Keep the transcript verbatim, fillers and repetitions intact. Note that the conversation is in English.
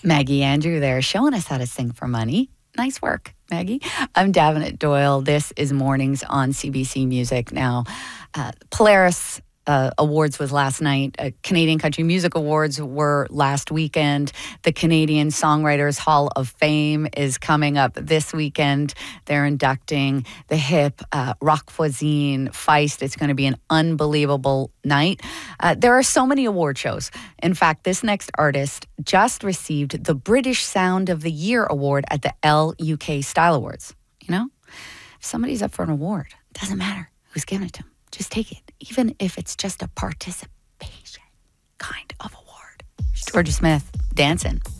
Maggie Andrew there showing us how to sing for money. Nice work, Maggie. I'm Davenant Doyle. This is Mornings on C B C Music. Now, uh, Polaris uh, Awards was last night. Uh, Canadian Country Music Awards were last weekend. The Canadian Songwriters Hall of Fame is coming up this weekend. They're inducting the hip, uh, rock voisine, Feist. It's going to be an unbelievable night. Uh, there are so many award shows. In fact, this next artist just received the British Sound of the Year award at the L U K Style Awards. You know, if somebody's up for an award, it doesn't matter who's giving it to them. Just take it, even if it's just a participation kind of award. Georgia Smith, dancing.